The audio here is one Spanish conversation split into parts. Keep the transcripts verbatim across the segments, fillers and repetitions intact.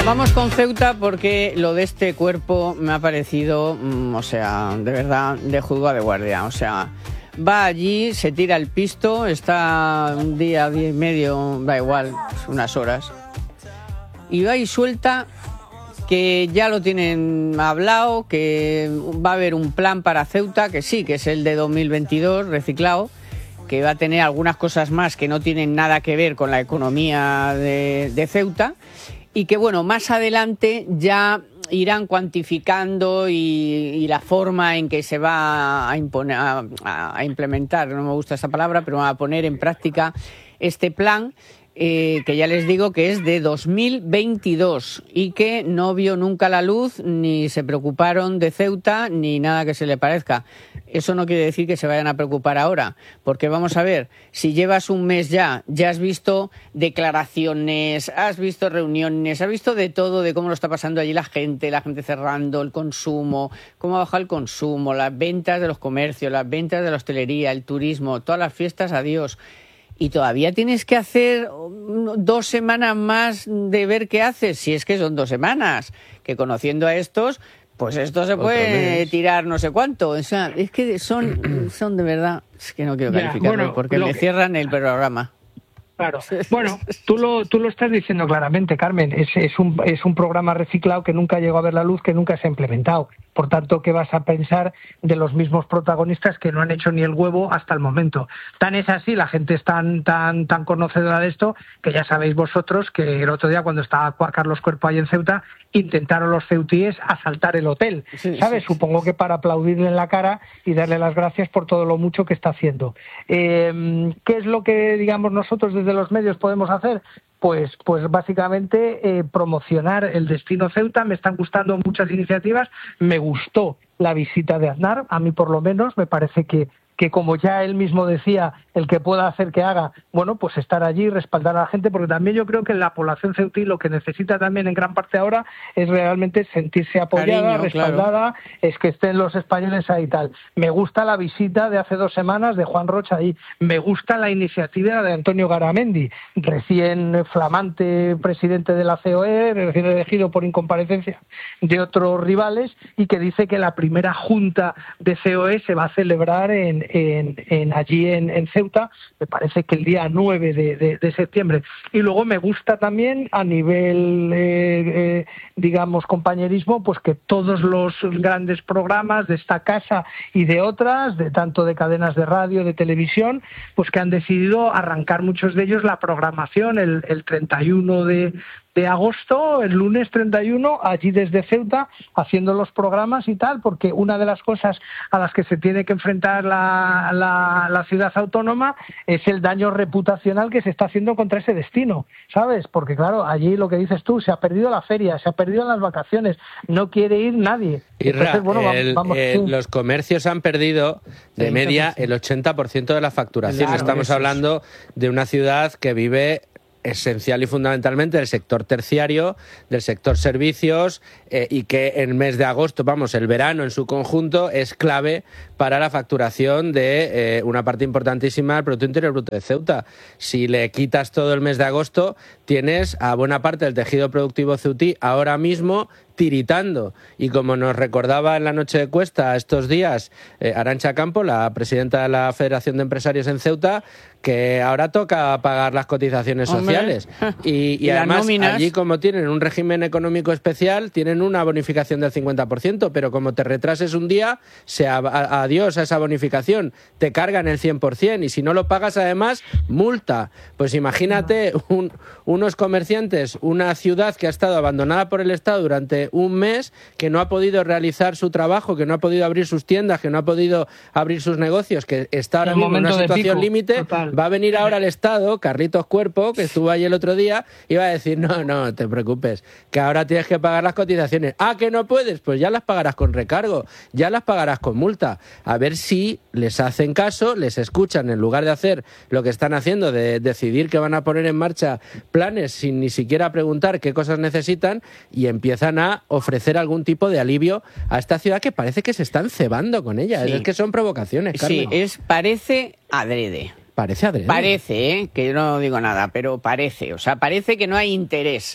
vamos con Ceuta porque lo de este cuerpo me ha parecido, mmm, o sea, de verdad, de juzgado de guardia. O sea, va allí, se tira el pisto, está un día, día y medio, da igual, unas horas, y va y suelta que ya lo tienen hablado, que va a haber un plan para Ceuta, que sí, que es el de dos mil veintidós, reciclado, que va a tener algunas cosas más que no tienen nada que ver con la economía de, de Ceuta, y que, bueno, más adelante ya irán cuantificando y, y la forma en que se va a, imponer, a, a implementar, no me gusta esa palabra, pero a poner en práctica este plan, eh, que ya les digo que es de dos mil veintidós y que no vio nunca la luz, ni se preocuparon de Ceuta, ni nada que se le parezca. Eso no quiere decir que se vayan a preocupar ahora, porque vamos a ver, si llevas un mes ya, ya has visto declaraciones, has visto reuniones, has visto de todo, de cómo lo está pasando allí la gente, la gente cerrando, el consumo, cómo ha bajado el consumo, las ventas de los comercios, las ventas de la hostelería, el turismo, todas las fiestas, adiós. Y todavía tienes que hacer dos semanas más de ver qué haces, si es que son dos semanas, que conociendo a estos, pues esto se puede tirar no sé cuánto. O sea, es que son, son de verdad, es que no quiero calificarlo, bueno, porque me que... cierran el programa. Claro. Bueno, tú lo, tú lo estás diciendo claramente, Carmen. Es, es, un, es un programa reciclado que nunca llegó a ver la luz, que nunca se ha implementado. Por tanto, ¿qué vas a pensar de los mismos protagonistas que no han hecho ni el huevo hasta el momento? Tan es así, la gente es tan, tan, tan conocedora de esto, que ya sabéis vosotros que el otro día, cuando estaba Carlos Cuerpo ahí en Ceuta, intentaron los ceutíes asaltar el hotel, sí, ¿sabes? Sí, sí. Supongo que para aplaudirle en la cara y darle las gracias por todo lo mucho que está haciendo. Eh, ¿Qué es lo que, digamos, nosotros desde los medios podemos hacer? Pues, pues básicamente eh, promocionar el destino Ceuta. Me están gustando muchas iniciativas. Me gustó la visita de Aznar, a mí por lo menos, me parece que que como ya él mismo decía, el que pueda hacer que haga, bueno, pues estar allí y respaldar a la gente, porque también yo creo que la población ceutí lo que necesita también en gran parte ahora es realmente sentirse apoyada, cariño, respaldada, claro. Es que estén los españoles ahí y tal. Me gusta la visita de hace dos semanas de Juan Rocha ahí, me gusta la iniciativa de Antonio Garamendi, recién flamante presidente de la C O E, recién elegido por incomparecencia de otros rivales, y que dice que la primera junta de C O E se va a celebrar en En, en allí en, en Ceuta, me parece que el día nueve de, de, de septiembre. Y luego me gusta también a nivel, eh, eh, digamos, compañerismo, pues que todos los grandes programas de esta casa y de otras, de tanto de cadenas de radio, de televisión, pues que han decidido arrancar muchos de ellos la programación el, el treinta y uno de de agosto, el lunes treinta y uno, allí desde Ceuta, haciendo los programas y tal, porque una de las cosas a las que se tiene que enfrentar la, la, la ciudad autónoma es el daño reputacional que se está haciendo contra ese destino, ¿sabes? Porque claro, allí lo que dices tú, se ha perdido la feria, se ha perdido las vacaciones, no quiere ir nadie. Irra, Entonces, bueno, el, vamos, eh, sí. Los comercios han perdido de sí, media el ochenta por ciento de la facturación. Claro, Estamos hablando de una ciudad que vive esencial y fundamentalmente del sector terciario, del sector servicios, eh, y que el mes de agosto, vamos, el verano en su conjunto, es clave para la facturación de eh, una parte importantísima del Producto Interior Bruto de Ceuta. Si le quitas todo el mes de agosto, tienes a buena parte del tejido productivo ceutí ahora mismo tiritando. Y como nos recordaba en la noche de Cuesta estos días eh, Arantxa Campo, la presidenta de la Federación de Empresarios en Ceuta, que ahora toca pagar las cotizaciones Hombre. sociales. Y, y, y además allí, como tienen un régimen económico especial, tienen una bonificación del cincuenta por ciento, pero como te retrases un día, se a, a, adiós a esa bonificación, te cargan el cien por ciento, y si no lo pagas además, multa. Pues imagínate un, unos comerciantes, una ciudad que ha estado abandonada por el Estado durante un mes, que no ha podido realizar su trabajo, que no ha podido abrir sus tiendas, que no ha podido abrir sus negocios, que está ahora mismo en una situación límite. Va a venir ahora el Estado, Carlitos Cuerpo, que estuvo allí el otro día, y va a decir, no, no te preocupes, que ahora tienes que pagar las cotizaciones. Ah, que no puedes, pues ya las pagarás con recargo, ya las pagarás con multa. A ver si les hacen caso, les escuchan, en lugar de hacer lo que están haciendo, de decidir que van a poner en marcha planes sin ni siquiera preguntar qué cosas necesitan, y empiezan a ofrecer algún tipo de alivio a esta ciudad que parece que se están cebando con ella. Sí. Es que son provocaciones, Carmen. Sí, es, parece adrede. Parece adrede. Parece, ¿eh? Que yo no digo nada, pero parece. O sea, parece que no hay interés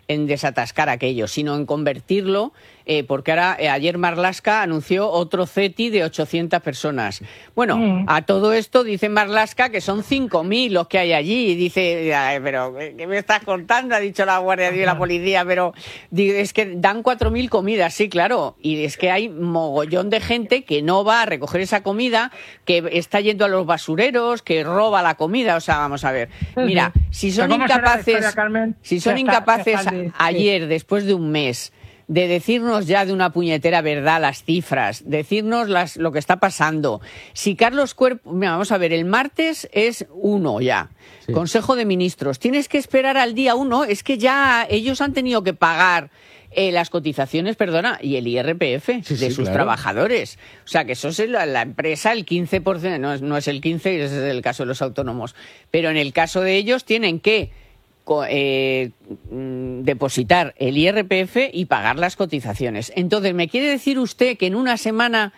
en desatascar aquello, sino en convertirlo, eh, porque ahora eh, ayer Marlaska anunció otro CETI de ochocientas personas. Bueno, mm. a todo esto dice Marlaska que son cinco mil los que hay allí, y dice, pero ¿qué me estás contando? Ha dicho la Guardia Civil y la policía, pero es que dan cuatro mil comidas, sí, claro, y es que hay mogollón de gente que no va a recoger esa comida, que está yendo a los basureros, que roba la comida, o sea, vamos a ver, mira, si son incapaces, historia, si son está, incapaces está de, ayer, sí. después de un mes, de decirnos ya de una puñetera verdad las cifras, decirnos las, lo que está pasando. Si Carlos Cuerpo, mira, vamos a ver, el martes es uno ya, sí. Consejo de Ministros, tienes que esperar al día uno, es que ya ellos han tenido que pagar eh, las cotizaciones, perdona, y el I R P F sí, de sí, sus claro. trabajadores. O sea, que eso es la, la empresa, el quince por ciento, no es, no es el quince por ciento, ese es el caso de los autónomos, pero en el caso de ellos tienen que Eh, depositar el I R P F y pagar las cotizaciones. Entonces, ¿me quiere decir usted que en una semana,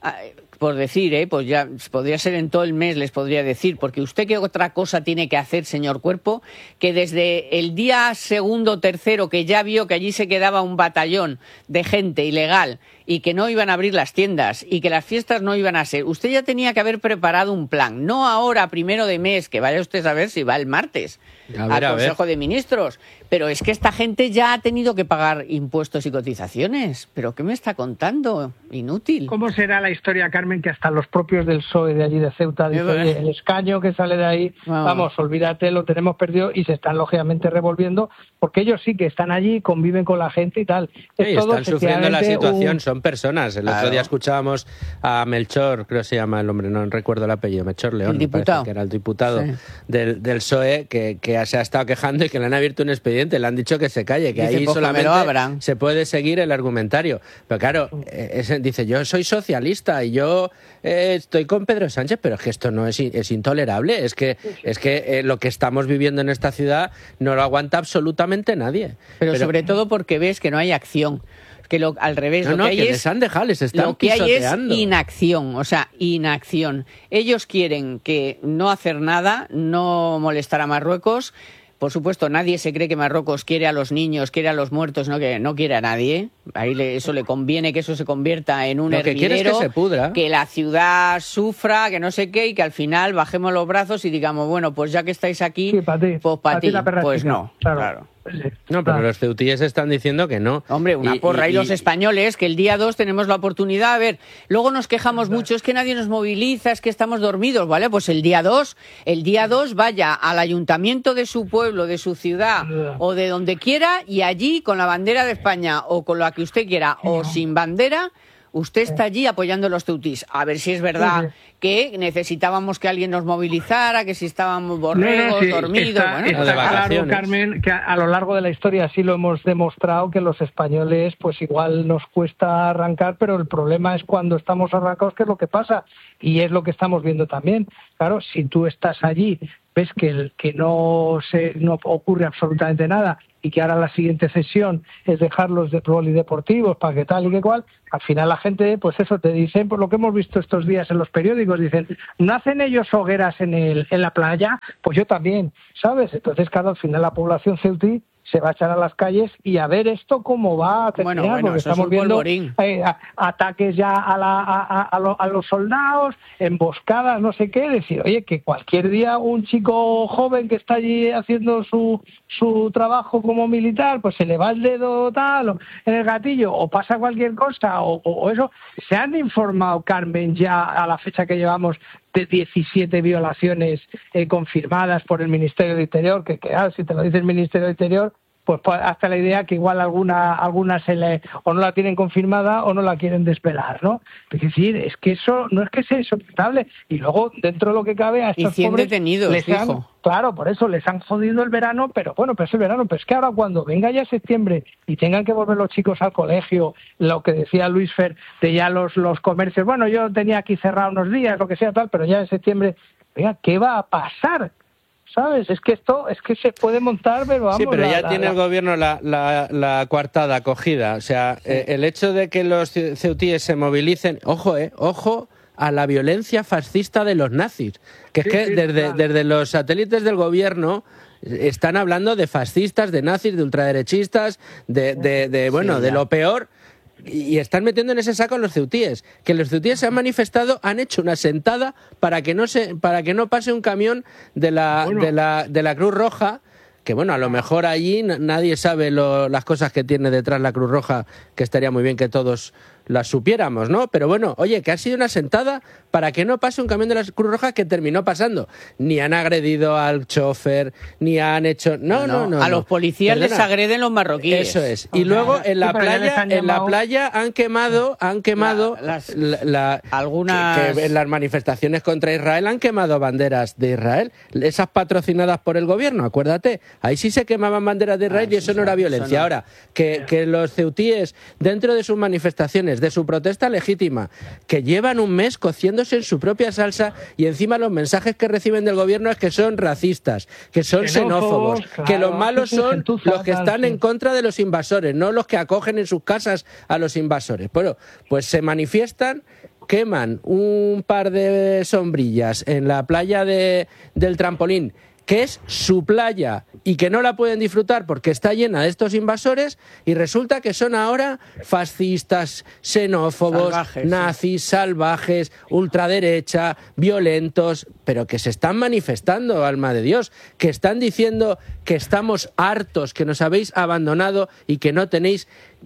por decir, eh, pues ya podría ser en todo el mes, les podría decir, porque usted qué otra cosa tiene que hacer, señor Cuerpo, que desde el día segundo o tercero que ya vio que allí se quedaba un batallón de gente ilegal y que no iban a abrir las tiendas y que las fiestas no iban a ser, usted ya tenía que haber preparado un plan, no ahora, primero de mes, que vaya usted a ver si va el martes a ver, al Consejo de Ministros, pero es que esta gente ya ha tenido que pagar impuestos y cotizaciones. ¿Pero qué me está contando? Inútil. ¿Cómo será la historia, Carmen, que hasta los propios del P S O E de allí de Ceuta dicen, oye, el escaño que sale de ahí, vamos. vamos, olvídate, lo tenemos perdido, y se están lógicamente revolviendo, porque ellos sí que están allí, conviven con la gente y tal. Es sí, todo, están sufriendo la situación, un... son personas. El claro. otro día escuchábamos a Melchor, creo que se llama el hombre, no recuerdo el apellido, Melchor León, el diputado. que era el diputado sí. del, del P S O E, que, que se ha estado quejando y que le han abierto un expediente, le han dicho que se calle, que dice, ahí pues solamente se puede seguir el argumentario. Pero claro, es, dice, yo soy socialista y yo eh, estoy con Pedro Sánchez, pero es que esto no es, es intolerable, es que, es que eh, lo que estamos viviendo en esta ciudad no lo aguanta absolutamente nadie. Pero, pero sobre todo porque ves que no hay acción. Que lo, al revés, no, lo no, que hay que es, les han dejado, les están lo que pisoteando. hay es inacción, o sea, inacción. Ellos quieren que no hacer nada, no molestar a Marruecos. Por supuesto, nadie se cree que Marruecos quiere a los niños, quiere a los muertos, no, que no quiere a nadie. Ahí le, eso le conviene que eso se convierta en un lo que hervidero, quiere es que se pudra, que la ciudad sufra, que no sé qué, y que al final bajemos los brazos y digamos, bueno, pues ya que estáis aquí, sí, pa ti, pues para ti. Pa Pues no, claro. claro. No, pero los ceutíes están diciendo que no. Hombre, una y, porra. Y, y los españoles, que el día dos tenemos la oportunidad. A ver, luego nos quejamos mucho, es que nadie nos moviliza, es que estamos dormidos, ¿vale? Pues el día dos, el día dos vaya al ayuntamiento de su pueblo, de su ciudad o de donde quiera, y allí con la bandera de España o con la que usted quiera o sin bandera, usted está allí apoyando los ceutís. A ver si es verdad sí, sí. que necesitábamos que alguien nos movilizara, que si estábamos borregos, no, no, sí, dormidos. Está, bueno, está claro, Carmen, que a, a lo largo de la historia así lo hemos demostrado, que los españoles pues igual nos cuesta arrancar, pero el problema es cuando estamos arrancados, que es lo que pasa. Y es lo que estamos viendo también. Claro, si tú estás allí, ves que, el, que no, se, no ocurre absolutamente nada, y que ahora la siguiente sesión es dejarlos de polideportivos para que tal y que cual, al final la gente, pues eso te dicen, por lo que hemos visto estos días en los periódicos, dicen, ¿no hacen ellos hogueras en el en la playa? Pues yo también, ¿sabes? Entonces, claro, al final la población ceutí se va a echar a las calles y a ver esto cómo va a terminar, bueno, bueno, porque estamos es viendo eh, a, ataques ya a, la, a, a, a, lo, a los soldados, emboscadas, no sé qué, decir, oye, que cualquier día un chico joven que está allí haciendo su, su trabajo como militar, pues se le va el dedo tal, o en el gatillo, o pasa cualquier cosa, o, o, o eso. ¿Se han informado, Carmen, ya a la fecha que llevamos, de diecisiete violaciones eh, confirmadas por el Ministerio del Interior? Que, que ah, si te lo dice el Ministerio del Interior, pues hasta la idea que igual alguna alguna se le o no la tienen confirmada o no la quieren desvelar, ¿no? Es decir, es que eso no es que sea insoportable. Y luego, dentro de lo que cabe, a estos y cien pobres detenidos, les han, hijo. Claro, por eso les han jodido el verano, pero bueno, pero es el verano. Pero es que ahora cuando venga ya septiembre y tengan que volver los chicos al colegio, lo que decía Luis Fer, de ya los, los comercios, bueno, yo tenía aquí cerrado unos días, lo que sea tal, pero ya en septiembre, venga, ¿qué va a pasar? ¿Sabes? Es que esto, es que se puede montar, pero vamos... Sí, pero la, ya la, tiene la... el gobierno la, la, la coartada cogida. O sea, sí. eh, el hecho de que los ceutíes se movilicen... Ojo, eh, ojo a la violencia fascista de los nazis. Que sí, es que sí, desde, claro. desde los satélites del gobierno están hablando de fascistas, de nazis, de ultraderechistas, de, de, de bueno, sí, de lo peor. Y están metiendo en ese saco a los ceutíes, que los ceutíes se han manifestado, han hecho una sentada para que no se, para que no pase un camión de la, bueno. de la, de la Cruz Roja, que bueno, a lo mejor allí nadie sabe lo, las cosas que tiene detrás la Cruz Roja, que estaría muy bien que todos las supiéramos, ¿no? Pero bueno, oye, que ha sido una sentada para que no pase un camión de la Cruz Roja, que terminó pasando. Ni han agredido al chofer, ni han hecho... No, no, no. no a no. los policías Perdona. les agreden los marroquíes. Eso es. Y luego en la playa, en la playa han quemado, han quemado la, las, la, la, algunas... Que, que en las manifestaciones contra Israel han quemado banderas de Israel, esas patrocinadas por el gobierno, acuérdate. Ahí sí se quemaban banderas de Israel ah, y eso sí, no era violencia. No. Ahora, que, que los ceutíes, dentro de sus manifestaciones, de su protesta legítima, que llevan un mes cociéndose en su propia salsa y encima los mensajes que reciben del gobierno es que son racistas, que son xenófobos, claro, que los malos son los que están en contra de los invasores, no los que acogen en sus casas a los invasores. Bueno, pues se manifiestan, queman un par de sombrillas en la playa de, del Trampolín, que es su playa y que no la pueden disfrutar porque está llena de estos invasores, y resulta que son ahora fascistas, xenófobos, salvajes, nazis, sí. salvajes, ultraderecha, violentos, pero que se están manifestando, alma de Dios, que están diciendo que estamos hartos, que nos habéis abandonado y que no tenéis...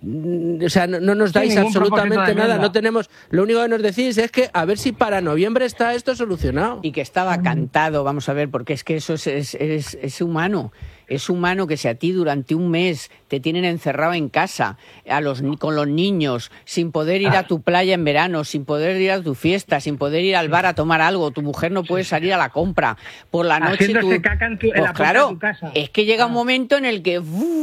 O sea, no, no nos dais absolutamente nada, no tenemos, lo único que nos decís es que a ver si para noviembre está esto solucionado. Y que estaba cantado, vamos a ver, porque es que eso es, es, es, es humano. Es humano que si a ti durante un mes te tienen encerrado en casa, a los, con los niños, sin poder ir a tu playa en verano, sin poder ir a tu fiesta, sin poder ir al bar a tomar algo, tu mujer no puede salir a la compra, por la noche tú... caca en tu, en pues la claro, de tu casa. Es que llega ah. un momento en el que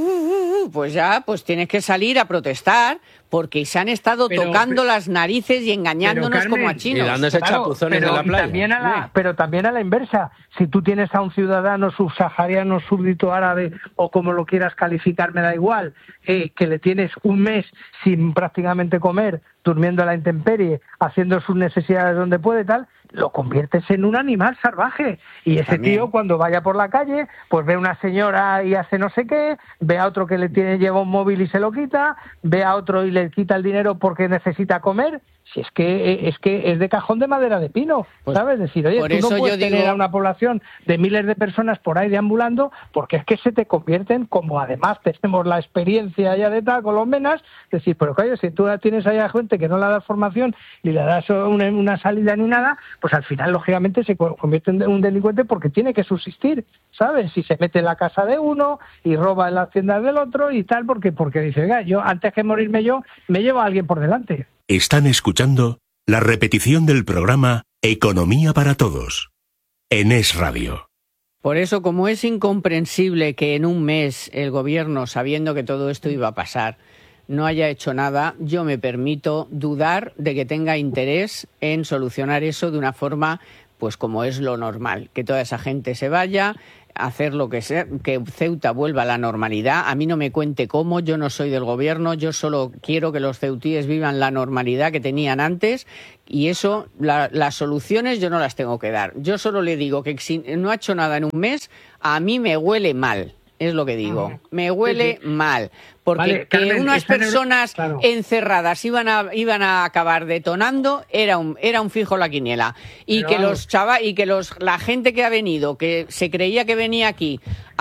pues ya pues tienes que salir a protestar porque se han estado pero, tocando pero, las narices y engañándonos pero, Carmen, como a chinos. Y dándose claro, chapuzones pero, en la playa. También a la, pero también a la inversa. Si tú tienes a un ciudadano subsahariano, súbdito árabe o como lo quieras calificar, me da igual, eh, que le tienes un mes sin prácticamente comer, durmiendo a la intemperie, haciendo sus necesidades donde puede, tal, lo conviertes en un animal salvaje. Y ese También. tío, cuando vaya por la calle, pues ve a una señora y hace no sé qué, ve a otro que le tiene lleva un móvil y se lo quita, ve a otro y le quita el dinero porque necesita comer. Si es que es que es de cajón de madera de pino, pues, ¿sabes? Decir, oye, tú no puedes tener digo... a una población de miles de personas por ahí deambulando, porque es que se te convierten, como además tenemos la experiencia ya de tal con los menas, decir, pero coño, si tú tienes ahí a gente que no le das formación ni le das una, una salida ni nada, pues al final, lógicamente, se convierte en un delincuente porque tiene que subsistir, ¿sabes? Si se mete en la casa de uno y roba en las tiendas del otro y tal, porque porque dice, venga, yo antes que morirme yo, me llevo a alguien por delante. Están escuchando la repetición del programa Economía para Todos, en Es Radio. Por eso, como es incomprensible que en un mes el gobierno, sabiendo que todo esto iba a pasar, no haya hecho nada, yo me permito dudar de que tenga interés en solucionar eso de una forma, pues como es lo normal, que toda esa gente se vaya, hacer lo que sea, que Ceuta vuelva a la normalidad. A mí no me cuente cómo, yo no soy del gobierno, yo solo quiero que los ceutíes vivan la normalidad que tenían antes, y eso, la, las soluciones yo no las tengo que dar. Yo solo le digo que si no ha hecho nada en un mes, a mí me huele mal. Es lo que digo, uh-huh. me huele sí, sí. mal, porque vale, que Carmen, unas personas claro. encerradas iban a iban a acabar detonando era un era un fijo la quiniela, y Pero que vamos. los chava y que los la gente que ha venido, que se creía que venía aquí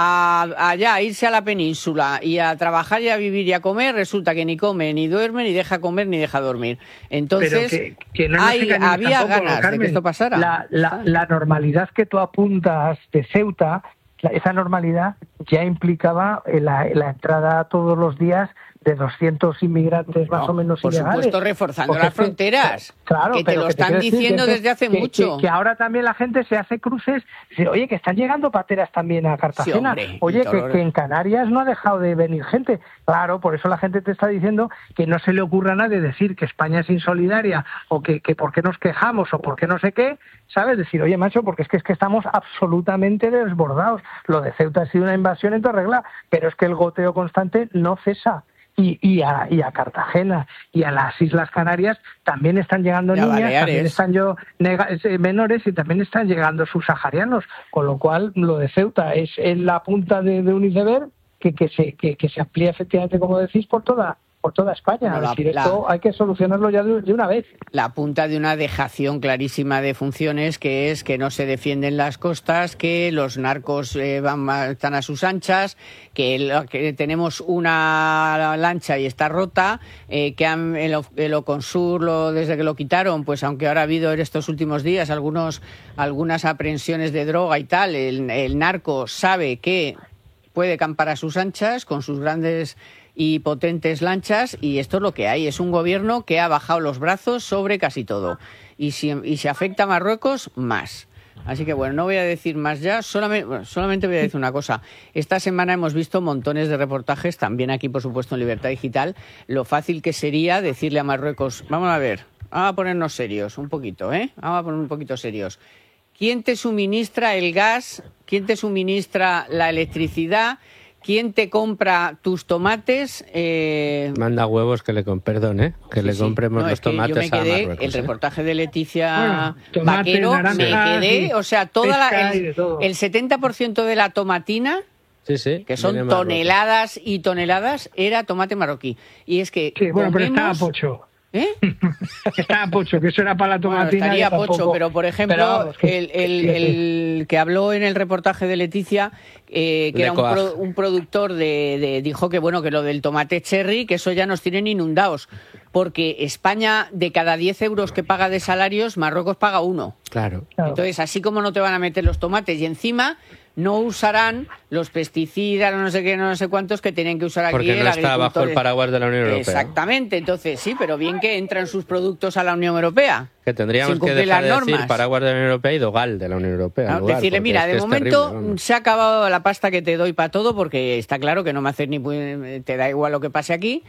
a allá a irse a la península y a trabajar y a vivir y a comer, resulta que ni come ni duerme ni deja comer ni deja dormir. Entonces que, que no hay, había tampoco, ganas Carmen, de que esto pasara. La, la, la normalidad que tú apuntas de Ceuta, esa normalidad ya implicaba la, la entrada todos los días de doscientos inmigrantes más no, o menos por ilegales. Por supuesto, reforzando Porque las fronteras, que, claro, que te lo que están te diciendo que, desde hace que, mucho. Que, que ahora también la gente se hace cruces, dice, oye, que están llegando pateras también a Cartagena, sí, hombre, oye, que, que en Canarias no ha dejado de venir gente. Claro, por eso la gente te está diciendo que no se le ocurra a nadie decir que España es insolidaria, o que, que por qué nos quejamos, o por qué no sé qué, ¿sabes? Decir, oye, macho, porque es que, es que estamos absolutamente desbordados. Lo de Ceuta ha sido una invasión en toda regla, pero es que el goteo constante no cesa. y, y, a, y a Cartagena y a las Islas Canarias también están llegando niñas, Baleares. También están yo, nega, menores y también están llegando subsaharianos, con lo cual lo de Ceuta es en la punta de, de un iceberg que, que, se, que, que se amplía efectivamente, como decís, por toda por toda España. Bueno, la, es decir, esto la, hay que solucionarlo ya de, de una vez. La punta de una dejación clarísima de funciones, que es que no se defienden las costas, que los narcos eh, van están a sus anchas, que, el, que tenemos una lancha y está rota, eh, que han, el, el Oconsur, lo, desde que lo quitaron, pues aunque ahora ha habido en estos últimos días algunos algunas aprehensiones de droga y tal, el, el narco sabe que puede campar a sus anchas con sus grandes y potentes lanchas, y esto es lo que hay. Es un gobierno que ha bajado los brazos sobre casi todo. Y si, y si afecta a Marruecos, más. Así que bueno, no voy a decir más ya, solamente, bueno, solamente voy a decir una cosa. Esta semana hemos visto montones de reportajes, también aquí por supuesto en Libertad Digital, lo fácil que sería decirle a Marruecos, vamos a ver, vamos a ponernos serios un poquito, ¿eh? Vamos a poner un poquito serios. ¿Quién te suministra el gas? ¿Quién te suministra la electricidad? ¿Quién te compra tus tomates? Eh... Manda huevos que le con perdón, ¿eh? Que sí, le compremos sí. no, los tomates que yo me quedé, a Marruecos. El ¿eh? reportaje de Leticia bueno, tomate, Vaquero, naranja, me quedé, sí, o sea, toda la, el, el setenta por ciento de la tomatina, sí, sí, que son toneladas y toneladas, era tomate marroquí. Y es que sí, bueno, comemos... pero estaba pocho. ¿Eh? Estaba pocho, que eso era para la tomatina. Bueno, estaría tampoco... pocho, pero por ejemplo, pero vamos, que, el, el, el que habló en el reportaje de Leticia, eh, que era un, pro, un productor de, de, dijo que bueno, que lo del tomate cherry, que eso ya nos tienen inundados, porque España, de cada diez euros que paga de salarios, Marruecos paga uno. Claro. Entonces, así como no te van a meter los tomates, y encima no usarán los pesticidas, no sé qué, no sé cuántos que tienen que usar aquí. Porque no está bajo el paraguas de la Unión Europea. Exactamente, entonces sí, pero bien que entran sus productos a la Unión Europea. Que tendríamos que dejar de decir paraguas de la Unión Europea y dogal de la Unión Europea. No, lugar, decirle, mira, es de que momento terrible, se ha acabado la pasta que te doy para todo, porque está claro que no me haces ni... te da igual lo que pase aquí.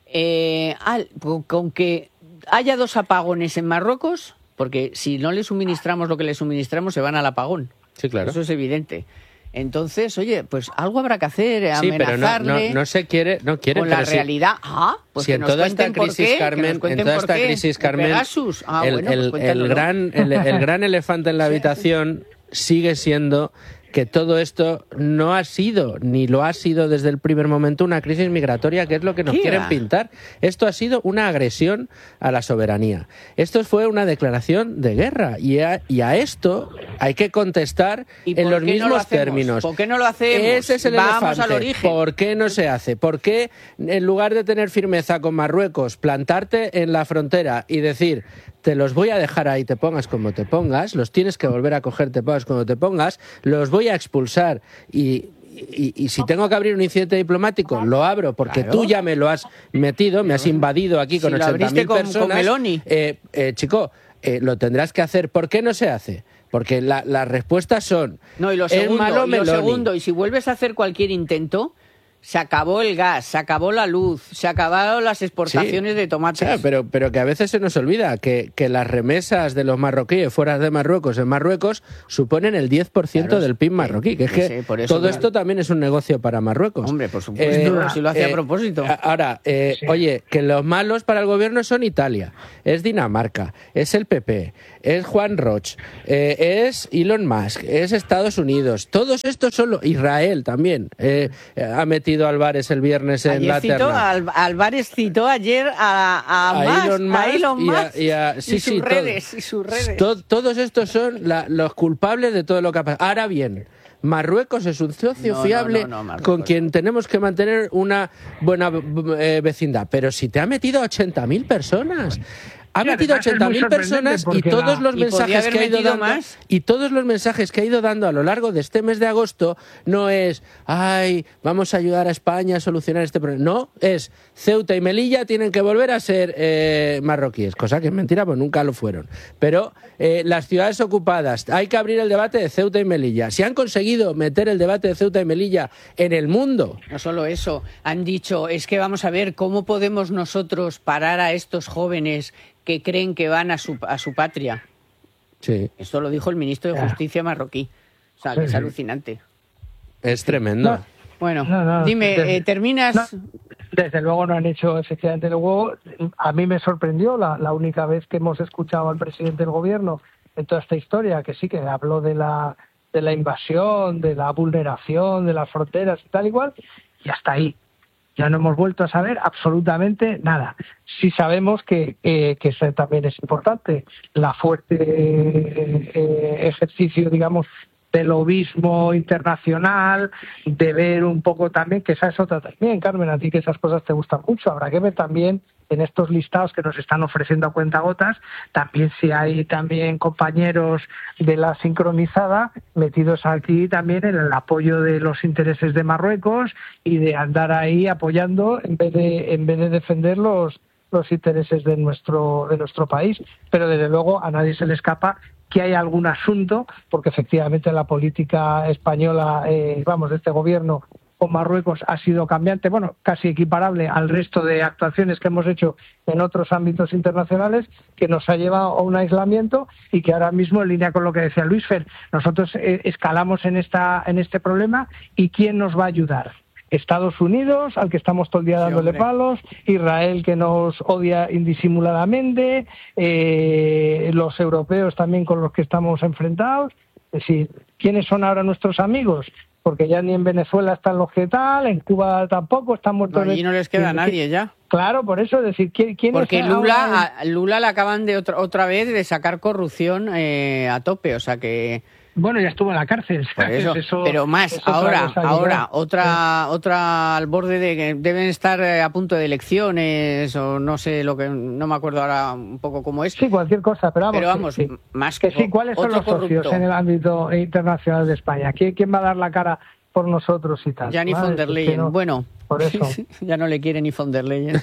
Eh, con que haya dos apagones en Marruecos, porque si no le suministramos lo que le suministramos, se van al apagón. Sí, claro. Eso es evidente. Entonces, oye, pues algo habrá que hacer, sí, amenazarle. Pero no, no, no se quiere, no quiere. Con pero la sí. realidad. Ah, pues si que en nos toda esta crisis, por qué, Carmen, en toda esta qué. crisis, Carmen, ah, el, bueno, el, pues el gran, el, el gran elefante en la habitación sigue siendo que todo esto no ha sido, ni lo ha sido desde el primer momento, una crisis migratoria, que es lo que nos quieren pintar. Esto ha sido una agresión a la soberanía. Esto fue una declaración de guerra, y a, y a esto hay que contestar en los mismos no términos. ¿Por qué no lo hacemos? Ese es el Vamos elefante. al origen. ¿Por qué no se hace? ¿Por qué, en lugar de tener firmeza con Marruecos, plantarte en la frontera y decir... te los voy a dejar ahí, te pongas como te pongas, los tienes que volver a coger, te pongas como te pongas, los voy a expulsar y, y, y si tengo que abrir un incidente diplomático, lo abro porque claro. Tú ya me lo has metido, me has invadido aquí con si ochenta mil personas. Con Meloni. Eh, eh, chico, eh, lo tendrás que hacer. ¿Por qué no se hace? Porque la, las respuestas son... No, y lo segundo, malo y lo segundo, y si vuelves a hacer cualquier intento... Se acabó el gas, se acabó la luz, se acabaron las exportaciones sí, de tomates. O sea, pero, pero que a veces se nos olvida que, que las remesas de los marroquíes fuera de Marruecos en Marruecos suponen el diez por ciento claro, del P I B marroquí. Que es que sí, todo claro. esto también es un negocio para Marruecos. Hombre, por supuesto, eh, si lo hace eh, a propósito. Ahora, eh, sí. oye, que los malos para el gobierno son Italia, es Dinamarca, es el P P, es Juan Roch, eh, es Elon Musk, es Estados Unidos. Todos estos son los... Israel también eh, ha metido Álvarez el viernes en ayer la citó, terna. Al, Álvarez citó ayer a, a, a, Musk, Elon Musk a Elon Musk y, a, y, a, sí, y, sus sí, redes, todo, y sus redes. To, todos estos son la, los culpables de todo lo que ha pasado. Ahora bien, Marruecos es un socio no, fiable no, no, no, con quien tenemos que mantener una buena eh, vecindad. Pero si te ha metido a ochenta mil personas... Ha metido ochenta mil personas y todos los mensajes que ha ido dando más? y todos los mensajes que ha ido dando a lo largo de este mes de agosto no es ay, vamos a ayudar a España a solucionar este problema. No, es Ceuta y Melilla tienen que volver a ser eh, marroquíes, cosa que es mentira, pues nunca lo fueron. Pero eh, las ciudades ocupadas, hay que abrir el debate de Ceuta y Melilla. Si han conseguido meter el debate de Ceuta y Melilla en el mundo. No solo eso, han dicho, es que vamos a ver cómo podemos nosotros parar a estos jóvenes que creen que van a su, a su patria. Sí. Esto lo dijo el ministro de Justicia marroquí. O sea, que es alucinante. Es tremendo. No, Bueno, no, no, dime, desde, eh, ¿terminas...? No, desde luego no han hecho efectivamente el huevo. A mí me sorprendió la, la única vez que hemos escuchado al presidente del gobierno en toda esta historia, que sí que habló de la, de la invasión, de la vulneración de las fronteras y tal igual, y hasta ahí. Ya no hemos vuelto a saber absolutamente nada. Sí sabemos que, eh, que eso también es importante, la fuerte eh, eh, ejercicio, digamos, del lobismo internacional, de ver un poco también, que esa es otra también, Carmen, a ti que esas cosas te gustan mucho, habrá que ver también en estos listados que nos están ofreciendo a cuentagotas, también si hay también compañeros de la sincronizada metidos aquí también en el apoyo de los intereses de Marruecos y de andar ahí apoyando en vez de, en vez de defender los, los intereses de nuestro, de nuestro país. Pero desde luego a nadie se le escapa que hay algún asunto, porque efectivamente la política española, eh, vamos, de este gobierno con Marruecos ha sido cambiante, bueno, casi equiparable al resto de actuaciones que hemos hecho en otros ámbitos internacionales, que nos ha llevado a un aislamiento y que ahora mismo, en línea con lo que decía Luis Fer, nosotros eh, escalamos en esta en este problema, ¿y quién nos va a ayudar? Estados Unidos, al que estamos todo el día dándole sí, palos, Israel, que nos odia indisimuladamente, eh, los europeos también con los que estamos enfrentados. Es decir, ¿quiénes son ahora nuestros amigos? Porque ya ni en Venezuela están los que tal, en Cuba tampoco, están muertos. No, allí no les queda nadie ya. Claro, por eso, es decir, ¿quién, quién Porque es Lula, ahora? a Lula le acaban de otra, otra vez de sacar corrupción eh, a tope, o sea que... Bueno, ya estuvo en la cárcel. Eso, eso, pero más, eso ahora, ahora, otra, sí. otra al borde de que deben estar a punto de elecciones o no sé lo que, no me acuerdo ahora un poco cómo es. Sí, cualquier cosa, pero vamos. Pero vamos, sí, más que sí. ¿Cuáles son los socios en el ámbito internacional de España? ¿Quién, quién va a dar la cara por nosotros y tal? Ya ni von der Leyen, no, bueno. Por eso. Ya no le quiere ni von der Leyen.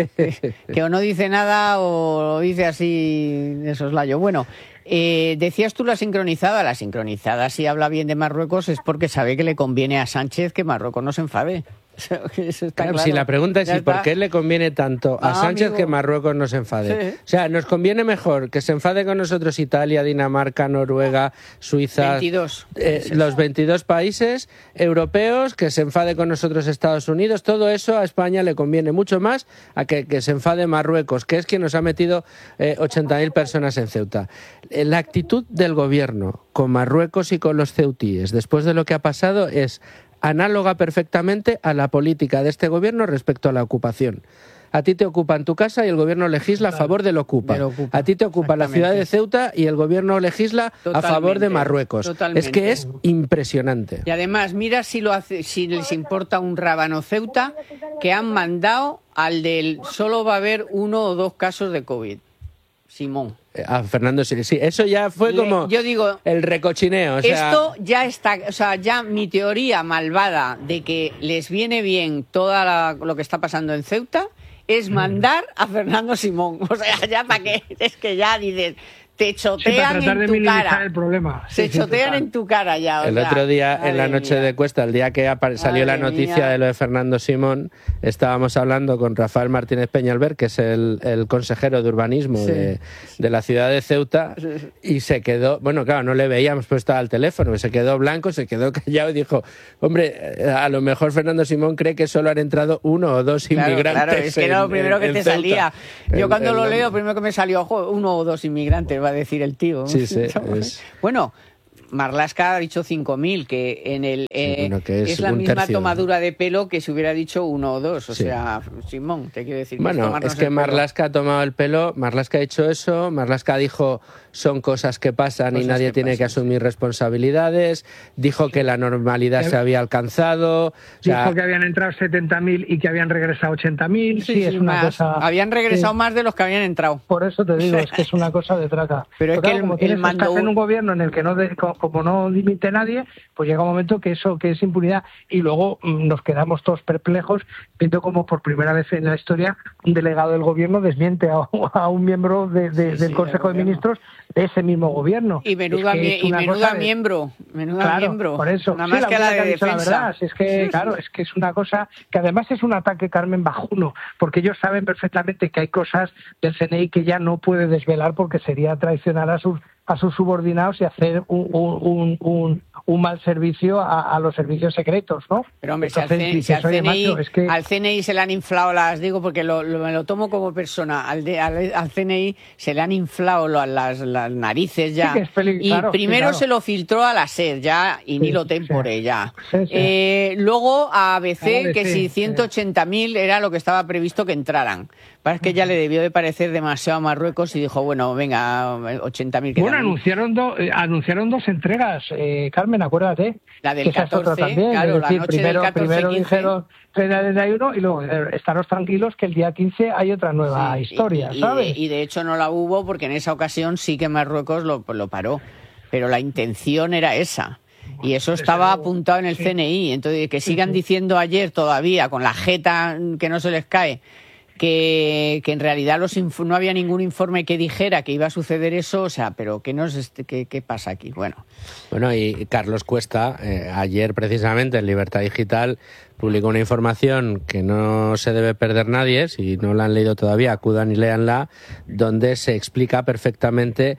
Que o no dice nada o dice así de soslayo. Bueno, eh, decías tú la sincronizada. La sincronizada, si habla bien de Marruecos, es porque sabe que le conviene a Sánchez que Marruecos no se enfade. Eso está claro, claro. Si la pregunta es si por qué le conviene tanto a ah, Sánchez amigo. que Marruecos no se enfade. Sí. O sea, nos conviene mejor que se enfade con nosotros Italia, Dinamarca, Noruega, Suiza, veintidós eh, los veintidós países europeos, que se enfade con nosotros Estados Unidos. Todo eso a España le conviene mucho más a que, que se enfade Marruecos, que es quien nos ha metido eh, ochenta mil personas en Ceuta. La actitud del gobierno con Marruecos y con los ceutíes después de lo que ha pasado es análoga perfectamente a la política de este gobierno respecto a la ocupación. A ti te ocupan tu casa y el gobierno legisla claro, a favor del ocupa. del ocupa. A ti te ocupa la ciudad de Ceuta y el gobierno legisla totalmente, a favor de Marruecos. Totalmente. Es que es impresionante. Y además, mira si lo hace, si les importa un rábano Ceuta, que han mandado al del solo va a haber uno o dos casos de COVID. Simón. A Fernando sí, sí, eso ya fue como Le, yo digo, el recochineo. O sea... Esto ya está, o sea, ya mi teoría malvada de que les viene bien todo lo que está pasando en Ceuta es mandar a Fernando Simón. O sea, ya para qué, es que ya dices... Te chotean sí, en tu cara. El problema. Se sí, chotean sí, en tu cara ya. O el sea, otro día, en la noche mía. de Cuesta, el día que salió madre la noticia mía. de lo de Fernando Simón, estábamos hablando con Rafael Martínez Peñalver, que es el, el consejero de urbanismo sí. de, de la ciudad de Ceuta, sí. y se quedó, bueno, claro, no le veíamos, pues estaba al teléfono, se quedó blanco, se quedó callado y dijo, hombre, a lo mejor Fernando Simón cree que solo han entrado uno o dos claro, inmigrantes. Claro, es que era lo primero en, que en te Ceuta. salía. Yo el, cuando el, lo el, leo, primero que me salió, ojo, uno o dos inmigrantes, va a decir el tío. Sí, sí. Es... Bueno, Marlaska ha dicho cinco mil, que en el eh, sí, bueno, que es, es la misma tercio, tomadura de pelo que si hubiera dicho uno o dos. O sí. sea, Simón, te quiero decir. Bueno, que es, es que Marlaska ha tomado el pelo, Marlaska ha hecho eso, Marlaska dijo son cosas que pasan cosas y nadie que tiene pasan, que asumir sí. responsabilidades, dijo que la normalidad se había alcanzado. Dijo o sea, que habían entrado setenta mil y que habían regresado ochenta mil. Sí, sí, es una más. cosa... Habían regresado sí. más de los que habían entrado. Por eso te digo, es que es una cosa de traca. Pero es Porque, que como el, el mando... estás en un gobierno en el que no de, como no dimite nadie, pues llega un momento que eso que es impunidad y luego mmm, nos quedamos todos perplejos viendo como por primera vez en la historia un delegado del gobierno desmiente a, a un miembro de, de, sí, del sí, Consejo de Ministros de ese mismo gobierno. Y menuda, es que y menuda de... miembro, menuda claro, miembro. Por eso. Nada más sí, que la de defensa. La verdad, es que, sí, claro, sí. es que es una cosa que además es un ataque, Carmen, bajuno, porque ellos saben perfectamente que hay cosas del C N I que ya no puede desvelar porque sería traicionar a sus a sus subordinados y hacer un, un, un, un mal servicio a, a los servicios secretos, ¿no? Pero hombre, Entonces, si, al, dices, si al, C N I, macho, es que... al C N I se le han inflado las, digo porque lo, lo, me lo tomo como persona, al, de, al, al C N I se le han inflado las, las narices ya, sí, peli- y claro, primero sí, claro. se lo filtró a la SER ya, y sí, ni lo tempore sí. ya. Sí, sí. Eh, luego a A B C, claro, que sí, si ciento ochenta mil sí. era lo que estaba previsto que entraran. Parece que ya le debió de parecer demasiado a Marruecos y dijo, bueno, venga, ochenta mil. Bueno, anunciaron, do, eh, anunciaron dos entregas, eh, Carmen, acuérdate. La del catorce, también, claro, decir, la noche primero, del catorce, primero quince. Dijeron treinta y uno y luego estaros tranquilos que el día quince hay otra nueva sí, historia, y, ¿sabes? Y de, y de hecho no la hubo porque en esa ocasión sí que Marruecos lo, lo paró, pero la intención era esa. Y eso estaba apuntado en el sí. C N I. Entonces, que sigan sí, sí. diciendo ayer todavía, con la jeta que no se les cae, que, que en realidad los inf- no había ningún informe que dijera que iba a suceder eso, o sea, pero ¿qué, nos est- qué, qué pasa aquí? Bueno, bueno y Carlos Cuesta, eh, ayer precisamente en Libertad Digital, publicó una información que no se debe perder nadie, si no la han leído todavía, acudan y léanla, donde se explica perfectamente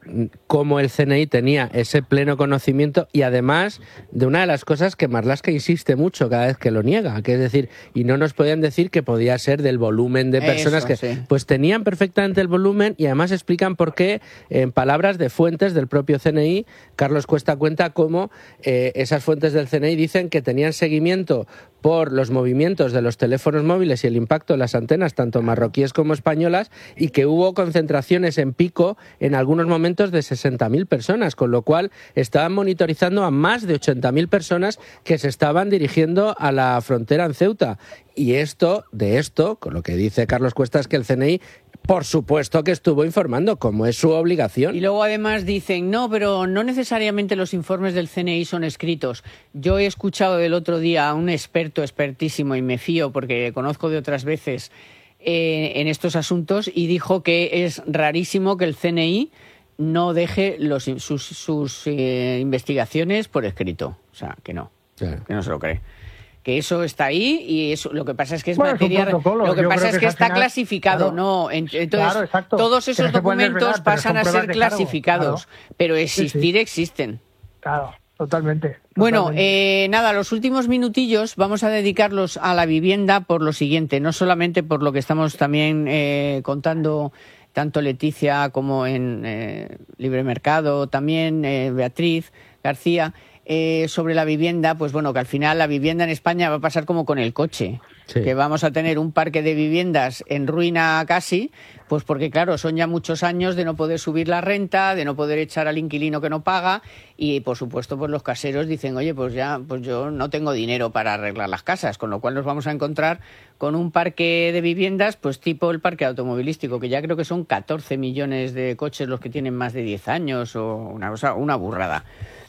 cómo el C N I tenía ese pleno conocimiento y además de una de las cosas que Marlaska insiste mucho cada vez que lo niega, que es decir, y no nos podían decir que podía ser del volumen de personas Eso, que... Sí. Pues tenían perfectamente el volumen y además explican por qué, en palabras de fuentes del propio C N I, Carlos Cuesta cuenta cómo eh, esas fuentes del C N I dicen que tenían seguimiento por los movimientos de los teléfonos móviles y el impacto de las antenas, tanto marroquíes como españolas, y que hubo concentraciones en pico en algunos momentos de sesenta mil personas, con lo cual estaban monitorizando a más de ochenta mil personas que se estaban dirigiendo a la frontera en Ceuta. Y esto, de esto, con lo que dice Carlos Cuesta, es que el C N I, por supuesto que estuvo informando, como es su obligación. Y luego además dicen, no, pero no necesariamente los informes del C N I son escritos. Yo he escuchado el otro día a un experto, expertísimo, y me fío porque conozco de otras veces eh, en estos asuntos, y dijo que es rarísimo que el C N I no deje los, sus, sus eh, investigaciones por escrito. O sea, que no, sí. que no se lo cree. Que eso está ahí y eso lo que pasa es que es bueno, materia es lo que Yo pasa es que, que está final, clasificado claro, no entonces claro, todos esos no documentos desvelar, pasan a ser clasificados claro. pero existir sí, sí. existen claro totalmente bueno totalmente. Eh, nada los últimos minutillos vamos a dedicarlos a la vivienda por lo siguiente, no solamente por lo que estamos también eh, contando tanto Leticia como en eh, Libre Mercado también eh, Beatriz García. Eh, sobre la vivienda, pues bueno, que al final la vivienda en España va a pasar como con el coche, sí. que vamos a tener un parque de viviendas en ruina casi, pues porque claro, son ya muchos años de no poder subir la renta, de no poder echar al inquilino que no paga y por supuesto pues los caseros dicen, oye, pues ya, pues yo no tengo dinero para arreglar las casas, con lo cual nos vamos a encontrar con un parque de viviendas, pues tipo el parque automovilístico, que ya creo que son catorce millones de coches los que tienen más de diez años o una cosa, una burrada.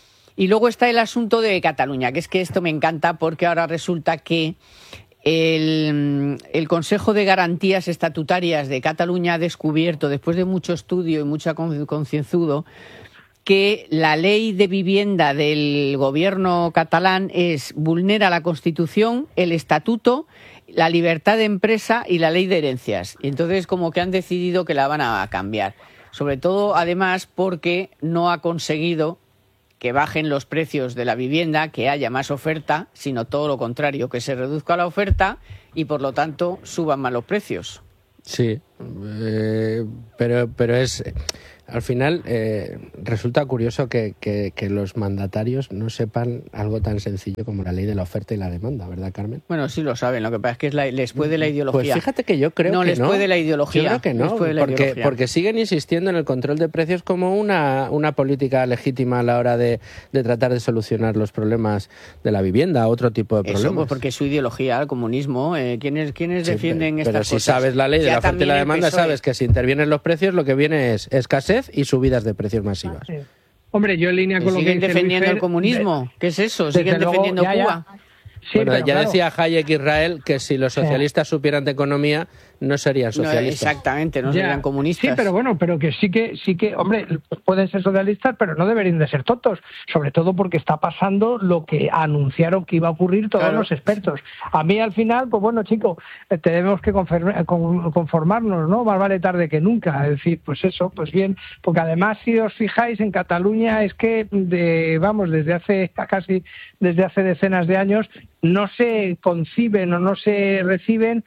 Y luego está el asunto de Cataluña, que es que esto me encanta porque ahora resulta que el, el Consejo de Garantías Estatutarias de Cataluña ha descubierto, después de mucho estudio y mucho concienzudo, que la ley de vivienda del gobierno catalán es vulnera la Constitución, el Estatuto, la libertad de empresa y la ley de herencias. Y entonces como que han decidido que la van a cambiar. Sobre todo, además, porque no ha conseguido que bajen los precios de la vivienda, que haya más oferta, sino todo lo contrario, que se reduzca la oferta y, por lo tanto, suban más los precios. Sí, eh, pero, pero es... Al final eh, resulta curioso que, que, que los mandatarios no sepan algo tan sencillo como la ley de la oferta y la demanda, ¿verdad, Carmen? Bueno, sí lo saben, lo que pasa es que es la, les puede la ideología. Pues fíjate que yo creo no, que les no. puede la ideología. Yo creo que no, porque, porque siguen insistiendo en el control de precios como una, una política legítima a la hora de, de tratar de solucionar los problemas de la vivienda, otro tipo de problemas. Eso, pues porque es su ideología, el comunismo. Eh, ¿Quiénes, quiénes sí, defienden pero, estas pero cosas? Pero si sabes la ley de ya la oferta y la demanda, sabes que si intervienen los precios lo que viene es escasez y subidas de precios masivas. Sí. Hombre, yo en línea con lo que ¿Siguen defendiendo el comunismo? ¿Qué es eso? ¿Siguen defendiendo Cuba? Sí, bueno, ya claro. decía Hayek Israel que si los socialistas sí. supieran de economía no serían socialistas. No, exactamente, no ya, serían comunistas. Sí, pero bueno, pero que sí que, sí que, hombre, pueden ser socialistas, pero no deberían de ser tontos, sobre todo porque está pasando lo que anunciaron que iba a ocurrir todos claro. los expertos. A mí al final, pues bueno, chicos, tenemos que conformarnos, ¿no? Más vale tarde que nunca. Es decir, pues eso, pues bien, porque además si os fijáis en Cataluña es que, de, vamos, desde hace casi, desde hace decenas de años no se conciben o no se reciben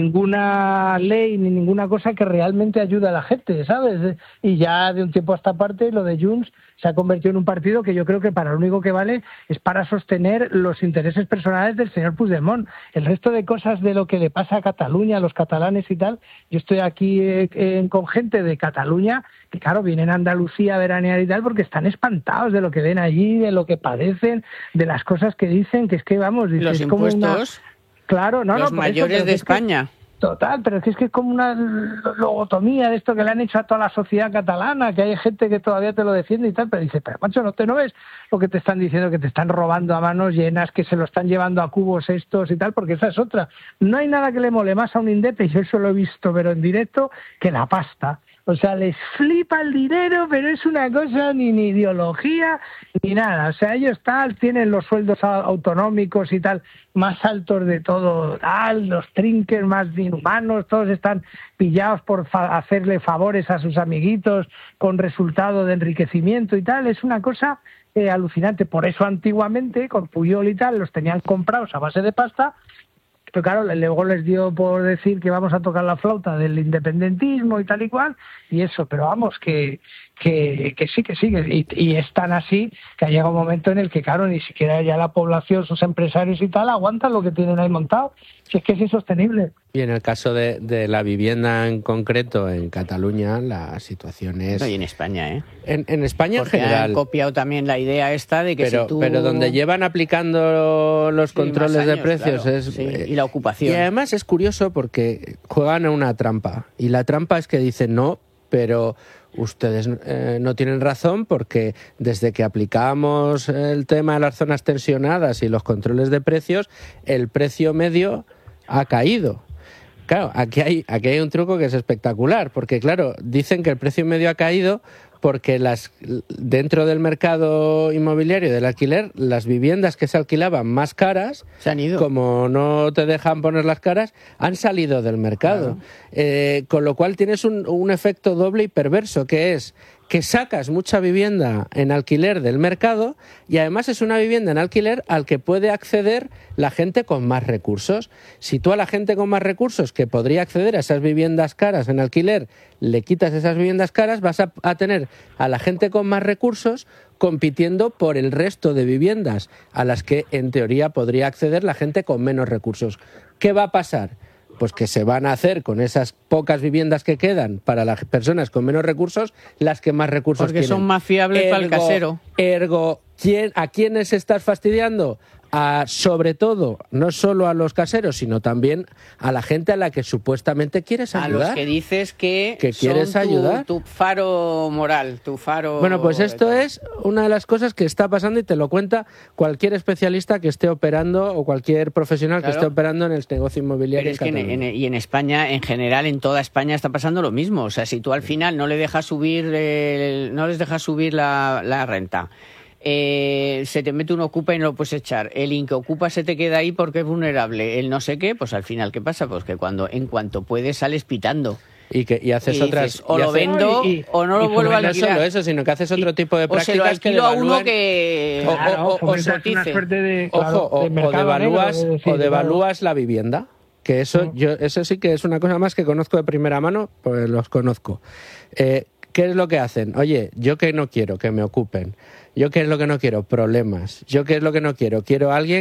ninguna ley ni ninguna cosa que realmente ayude a la gente, ¿sabes? Y ya de un tiempo a esta parte lo de Junts se ha convertido en un partido que yo creo que para lo único que vale es para sostener los intereses personales del señor Puigdemont. El resto de cosas de lo que le pasa a Cataluña, a los catalanes y tal, yo estoy aquí eh, con gente de Cataluña que, claro, vienen a Andalucía a veranear y tal porque están espantados de lo que ven allí, de lo que padecen, de las cosas que dicen, que es que, vamos... Los es impuestos, como una... claro, no, los no, mayores eso, de España. Que... Total, pero es que es que es como una logotomía de esto que le han hecho a toda la sociedad catalana, que hay gente que todavía te lo defiende y tal, pero dice, pero macho, ¿no te no ves lo que te están diciendo, que te están robando a manos llenas, que se lo están llevando a cubos estos y tal? Porque esa es otra. No hay nada que le mole más a un indepe, y yo eso lo he visto, pero en directo, que la pasta. O sea, les flipa el dinero, pero es una cosa ni, ni ideología ni nada. O sea, ellos tal, tienen los sueldos autonómicos y tal más altos de todo, tal, los trinques más inhumanos, todos están pillados por fa- hacerle favores a sus amiguitos con resultado de enriquecimiento y tal. Es una cosa eh, alucinante. Por eso antiguamente, con Puyol y tal, los tenían comprados a base de pasta. Pero claro, luego les dio por decir que vamos a tocar la flauta del independentismo y tal y cual, y eso, pero vamos, que que, que sí, que sí, y, y es tan así que ha llegado un momento en el que, claro, ni siquiera ya la población, sus empresarios y tal, aguantan lo que tienen ahí montado, si es que es insostenible. Y en el caso de, de la vivienda en concreto, en Cataluña, la situación es... No, y en España, ¿eh? En, en España Porque en general. han copiado también la idea esta de que pero, si tú... Pero donde llevan aplicando los sí, controles años, de precios claro, es... Sí, y la ocupación. Y además es curioso porque juegan a una trampa. Y la trampa es que dicen, no, pero... Ustedes eh, no tienen razón porque desde que aplicamos el tema de las zonas tensionadas y los controles de precios, el precio medio ha caído. Claro, aquí hay, aquí hay un truco que es espectacular, porque claro, dicen que el precio medio ha caído porque las dentro del mercado inmobiliario del alquiler, las viviendas que se alquilaban más caras, se han ido. Como no te dejan poner las caras, han salido del mercado. Claro. Eh, con lo cual tienes un, un efecto doble y perverso, que es que sacas mucha vivienda en alquiler del mercado y además es una vivienda en alquiler al que puede acceder la gente con más recursos. Si tú a la gente con más recursos que podría acceder a esas viviendas caras en alquiler le quitas esas viviendas caras, vas a, a tener a la gente con más recursos compitiendo por el resto de viviendas a las que en teoría podría acceder la gente con menos recursos. ¿Qué va a pasar? Pues que se van a hacer con esas pocas viviendas que quedan para las personas con menos recursos, las que más recursos Porque tienen. Porque son más fiables ergo, para el casero. Ergo, ¿quién, ¿a quiénes estás fastidiando? A, sobre todo, no solo a los caseros, sino también a la gente a la que supuestamente quieres ayudar. A los que dices que, que quieres son tu, ayudar. tu faro moral, tu faro... Bueno, pues esto es una de las cosas que está pasando y te lo cuenta cualquier especialista que esté operando o cualquier profesional claro. que esté operando en el negocio inmobiliario. Pero es en que en, en, y en España, en general, en toda España está pasando lo mismo. O sea, si tú al final no le dejas subir, el, no les dejas subir la, la renta... Eh, se te mete un ocupa y no lo puedes echar. El inquiocupa se te queda ahí porque es vulnerable. El no sé qué, pues al final, ¿qué pasa? Pues que cuando en cuanto puedes sales pitando. Y que y haces y otras dices, o y lo hace, vendo y, o no lo vuelvo a alquilar. No solo eso, sino que haces otro tipo de prácticas. O se lo alquilo a uno que o, claro, o, o, o sotice. De, claro, Ojo, de o, o devalúas de decir, o devalúas claro. la vivienda. Que eso, mm. yo, eso sí que es una cosa más que conozco de primera mano, pues los conozco. Eh, ¿Qué es lo que hacen? Oye, yo que no quiero que me ocupen. Yo qué es lo que no quiero, problemas. Yo qué es lo que no quiero, quiero a alguien